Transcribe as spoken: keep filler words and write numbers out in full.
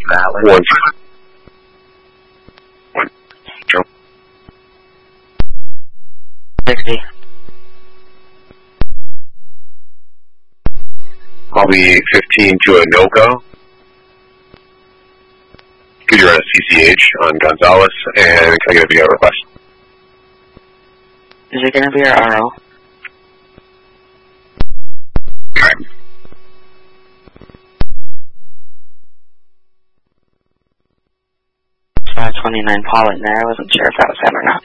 valid. One. sixty. Copy fifteen to a no-go. Could you run a C C H on Gonzalez, and can I get a V O request? Is it going to be our R O? Alright. five twenty-nine Pollitt there. I wasn't sure if that was him or not.